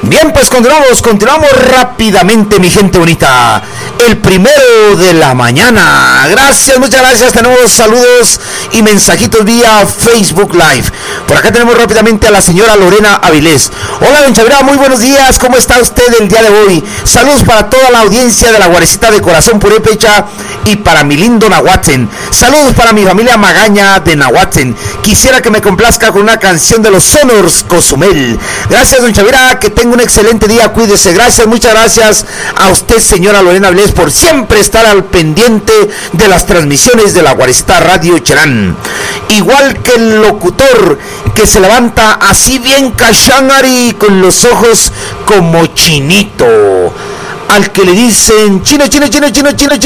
Bien, pues continuamos rápidamente, mi gente bonita. El 1 de la mañana. Gracias, muchas gracias. Tenemos saludos y mensajitos vía Facebook Live. Por acá tenemos rápidamente a la señora Lorena Avilés. Hola, don Chavira, muy buenos días. ¿Cómo está usted el día de hoy? Saludos para toda la audiencia de la Guarecita de Corazón Purépecha y para mi lindo Nahuatzen. Saludos para mi familia Magaña de Nahuatzen. Quisiera que me complazca con una canción de los Sonors Cozumel. Gracias, don Chavira, que tenga un excelente día, cuídese. Gracias, muchas gracias a usted, señora Lorena Avilés, por siempre estar al pendiente de las transmisiones de la Guarecita Radio Cherán. Igual que el locutor que se levanta así bien cachangari, con los ojos como chinito, al que le dicen chino, chino, chino, chino, chino, chino.